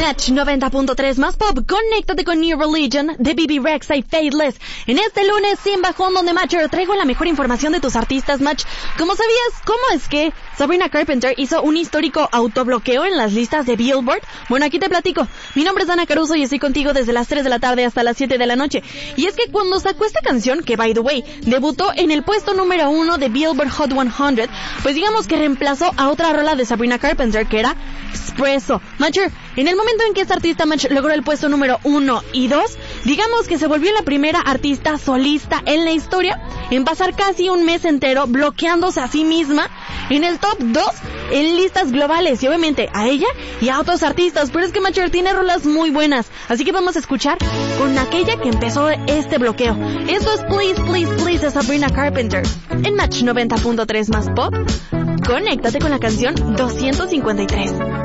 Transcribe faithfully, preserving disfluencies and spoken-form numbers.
Match noventa punto tres más pop, conéctate con New Religion de B B Rexa y Faithless. En este lunes sin bajón donde Match traigo la mejor información de tus artistas, Match. ¿Cómo sabías cómo es que Sabrina Carpenter hizo un histórico autobloqueo en las listas de Billboard? Bueno, aquí te platico. Mi nombre es Ana Caruso y estoy contigo desde las tres de la tarde hasta las siete de la noche. Y es que cuando sacó esta canción, que by the way, debutó en el puesto número uno de Billboard Hot cien, pues digamos que reemplazó a otra rola de Sabrina Carpenter que era Espresso. Matcher, en el momento en que esta artista Match logró el puesto número uno y dos, digamos que se volvió la primera artista solista en la historia en pasar casi un mes entero bloqueándose a sí misma en el top dos en listas globales, y obviamente a ella y a otros artistas. Pero es que Matcher tiene rolas muy buenas, así que vamos a escuchar con aquella que empezó este bloqueo. Esto es Please, Please, Please de Sabrina Carpenter en Match noventa punto tres más pop. Conéctate con la canción doscientos cincuenta y tres.